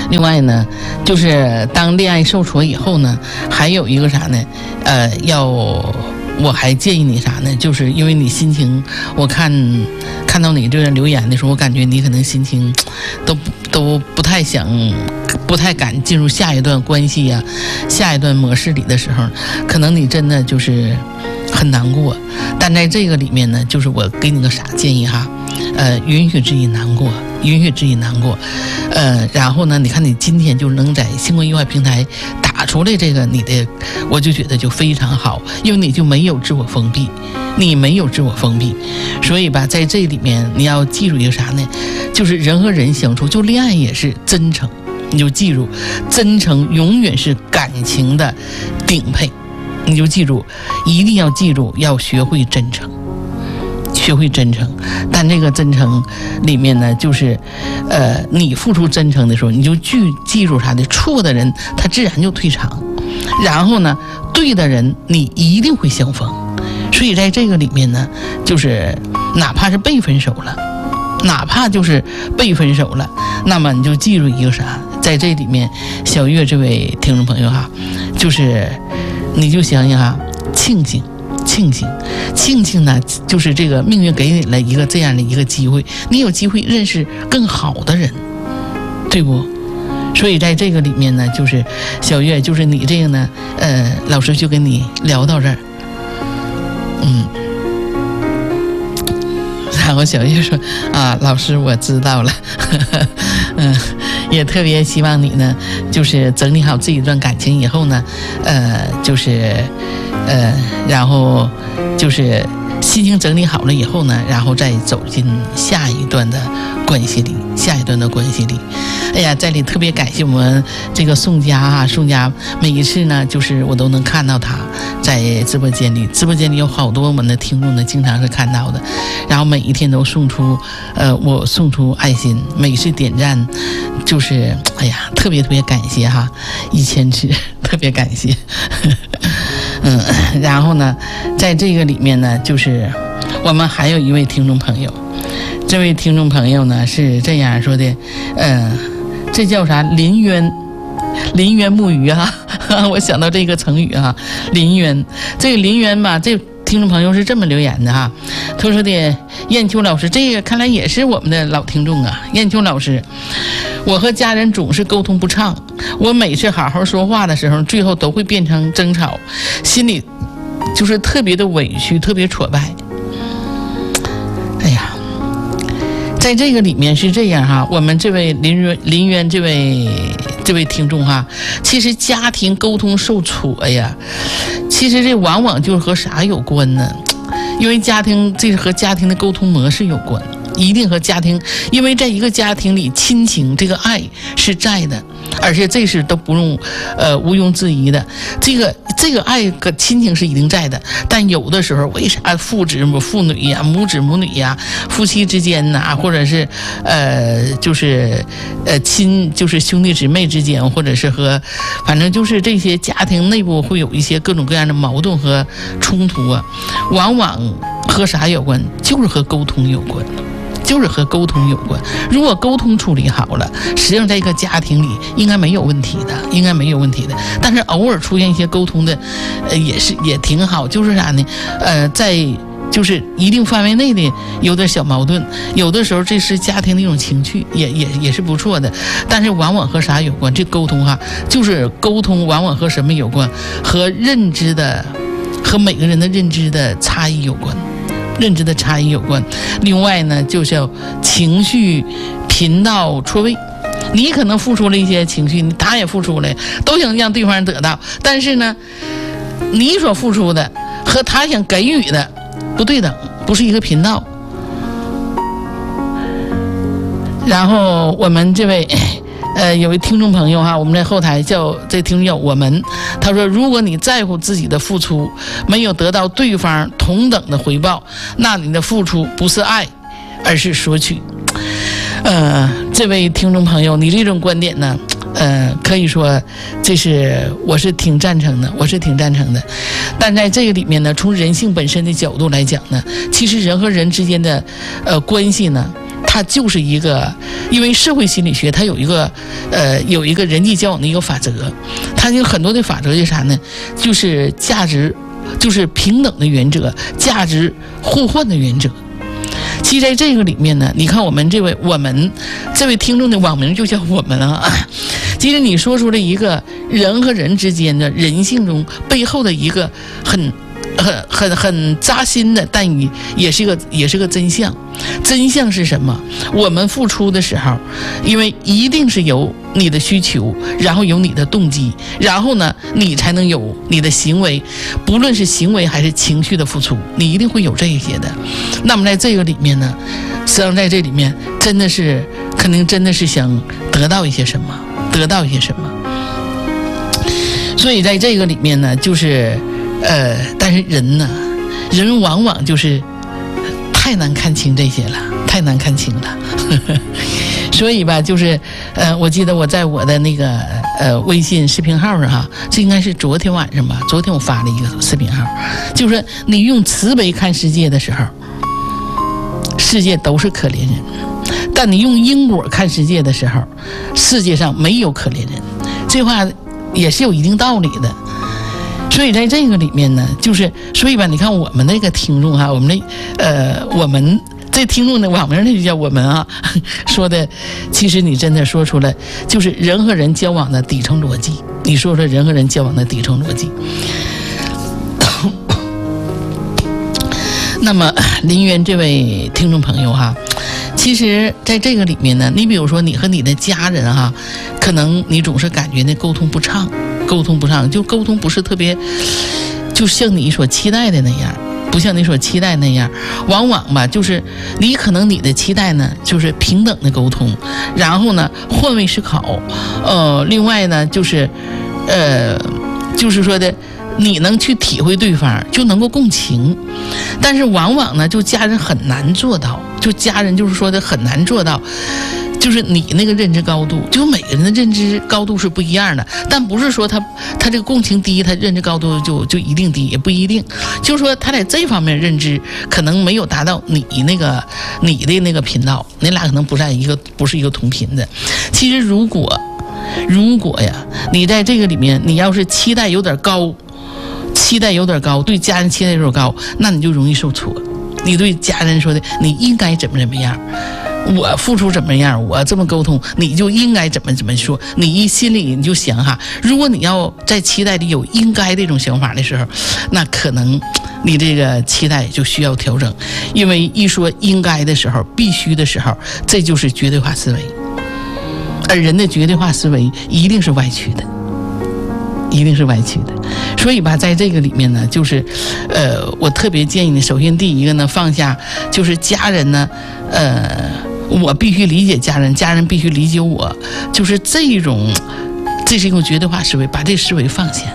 另外呢，就是当恋爱受挫以后呢，还有一个啥呢？我还建议你啥呢？就是因为你心情，我看到你这留言的时候，我感觉你可能心情都不太敢进入下一段关系呀、下一段模式里的时候，可能你真的就是很难过。但在这个里面呢，就是我给你个啥建议哈？允许自己难过，允许自己难过。然后呢，你看你今天就能在星光夜话平台打出来这个你的，我就觉得就非常好，因为你就没有自我封闭，你没有自我封闭，所以吧，在这里面你要记住一个啥呢？就是人和人相处，就恋爱也是真诚，你就记住，真诚永远是感情的顶配，你就记住，一定要记住，要学会真诚。学会真诚，但这个真诚里面呢，就是你付出真诚的时候，你就记住啥的，错的人他自然就退场，然后呢，对的人你一定会相逢。所以在这个里面呢，就是哪怕是被分手了，那么你就记住一个啥，在这里面，小月这位听众朋友哈，就是你就想想哈，庆幸呢，就是这个命运给你了一个这样的一个机会，你有机会认识更好的人，对不？所以在这个里面呢，就是小月，就是你这个呢，老师就跟你聊到这儿，然后小月说啊，老师我知道了，也特别希望你呢，就是整理好自己一段感情以后呢，然后就是心情整理好了以后呢，然后再走进下一段的关系里。哎呀，在里特别感谢我们这个宋佳每一次呢，就是我都能看到他在直播间里有好多我们的听众呢，经常是看到的，然后每一天都我送出爱心，每次点赞，就是哎呀，特别感谢哈，1000次，特别感谢。然后呢，在这个里面呢，就是我们还有一位听众朋友，这位听众朋友呢是这样说的，这叫啥？临渊木鱼啊，我想到这个成语啊，临渊。这个临渊吧，这听众朋友是这么留言的哈，他说的燕秋老师，这个看来也是我们的老听众啊。燕秋老师，我和家人总是沟通不畅，我每次好好说话的时候，最后都会变成争吵，心里就是特别的委屈，特别挫败。哎呀，在这个里面是这样哈，我们这位林渊这位听众哈，其实家庭沟通受挫呀，其实这往往就是和啥有关呢？因为这是和家庭的沟通模式有关，一定和家庭，因为在一个家庭里，亲情这个爱是在的，而且这是都不用毋庸置疑的，这个爱和亲情是一定在的。但有的时候为啥父子父女呀、母子母女呀、夫妻之间呐，或者是就是兄弟姊妹之间，或者是和反正就是这些家庭内部会有一些各种各样的矛盾和冲突啊，往往和啥有关？就是和沟通有关。如果沟通处理好了，实际上在一个家庭里应该没有问题的。但是偶尔出现一些沟通的，也挺好。就是啥呢？在就是一定范围内的有点小矛盾，有的时候这是家庭的一种情绪，也是不错的。但是往往和啥有关？这沟通哈，就是沟通往往和什么有关？和每个人的认知的差异有关。另外呢，就是情绪频道错位，你可能付出了一些情绪，他也付出了，都想让对方得到，但是呢，你所付出的和他想给予的不对等，不是一个频道。然后我们这位有位听众朋友哈，我们在后台叫这听众叫我们，他说，如果你在乎自己的付出没有得到对方同等的回报，那你的付出不是爱，而是索取。这位听众朋友，你这种观点呢，可以说我是挺赞成的，但在这个里面呢，从人性本身的角度来讲呢，其实人和人之间的关系呢，它它就是一个，因为社会心理学它有一个人际交往的一个法则，它有很多的法则是啥呢？就是价值，就是平等的原则，价值互换的原则。其实在这个里面呢，你看我们这位听众的网名就叫我们啊。其实你说出了一个人和人之间的人性中背后的一个很扎心的，但也是个真相。真相是什么？我们付出的时候，因为一定是有你的需求，然后有你的动机，然后呢，你才能有你的行为，不论是行为还是情绪的付出，你一定会有这些的。那么在这个里面呢，实际上在这里面肯定真的是想得到一些什么。所以在这个里面呢，就是但是人往往就是太难看清这些了，太难看清了。所以吧，就是我记得我在我的那个微信视频号上哈，这应该是昨天晚上吧，昨天我发了一个视频号，就是你用慈悲看世界的时候，世界都是可怜人；但你用因果看世界的时候，世界上没有可怜人。这话也是有一定道理的。所以在这个里面呢，就是所以吧，你看我们那个听众哈，我们这听众的网名就叫我们啊，说的，其实你真的说出了，就是人和人交往的底层逻辑。你说说人和人交往的底层逻辑。那么林渊这位听众朋友哈，其实在这个里面呢，你比如说你和你的家人哈，可能你总是感觉那沟通不畅，就沟通不是特别，就像你所期待的那样，不像你所期待那样，往往吧，就是你可能你的期待呢，就是平等的沟通，然后呢换位思考，另外呢就是说的，你能去体会对方，就能够共情，但是往往呢，就家人很难做到，就家人就是说的很难做到。就是你那个认知高度，就每个人的认知高度是不一样的，但不是说他这个共情低，他认知高度就一定低，也不一定。就是说他在这方面认知可能没有达到你的那个频道，你俩可能不是一个同频的。其实如果呀，你在这个里面，你要是期待有点高，对家人期待有点高，那你就容易受挫。你对家人说的，你应该怎么样。我付出怎么样，我这么沟通，你就应该怎么说。你心里你就想哈，如果你要在期待里有应该这种想法的时候，那可能你这个期待就需要调整。因为一说应该的时候，必须的时候，这就是绝对化思维，而人的绝对化思维一定是歪曲的。所以吧，在这个里面呢，就是我特别建议你，首先第一个呢，放下就是家人呢，我必须理解家人，家人必须理解我，就是这是一种绝对化思维，把这个思维放下，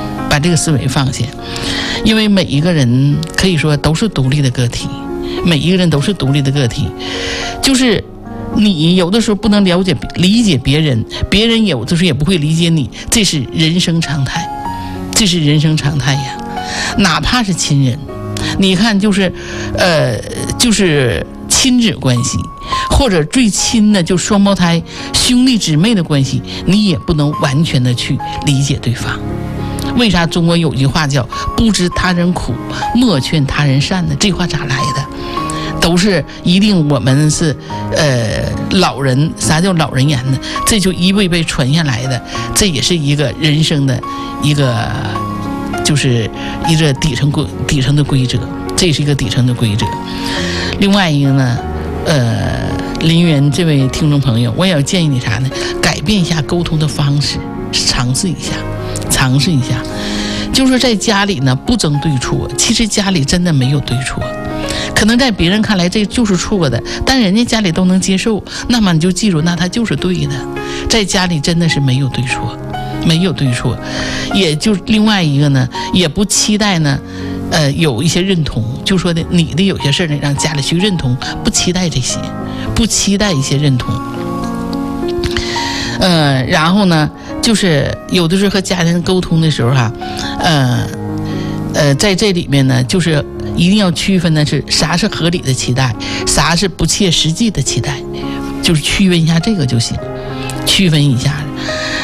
因为每一个人可以说都是独立的个体，就是你有的时候不能理解别人，别人有的时候也不会理解你，这是人生常态呀。哪怕是亲人，你看就是亲子关系，或者最亲的就双胞胎兄弟姊妹的关系，你也不能完全的去理解对方。为啥中国有句话叫不知他人苦，莫劝他人善呢？这话咋来的？都是一定我们是老人，啥叫老人言呢？这就一辈辈传下来的，这也是一个人生的一个，就是一个底层的规则，这是一个底层的规则。另外一个呢，林源这位听众朋友，我也要建议你啥呢？改变一下沟通的方式，尝试一下，就是在家里呢不争对错，其实家里真的没有对错。可能在别人看来这就是错的，但人家家里都能接受，那么你就记住，那他就是对的。在家里真的是没有对错，也就另外一个呢，也不期待呢，有一些认同，就说的你的有些事呢让家里去认同，不期待这些，不期待一些认同。然后呢，就是有的时候和家人沟通的时候哈，在这里面呢，就是一定要区分的是啥是合理的期待，啥是不切实际的期待，就是区分一下这个就行，区分一下。